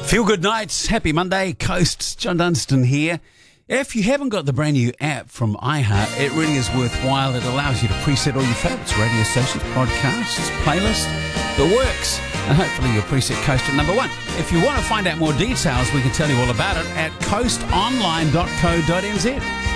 Feel good nights. Happy Monday. Coasts. John Dunstan here. If you haven't got the brand new app from iHeart, it really is worthwhile. It allows you to preset all your favourites, radio stations, podcasts, playlists, the works. And hopefully you'll preset Coast at number one. If you want to find out more details, we can tell you all about it at coastonline.co.nz.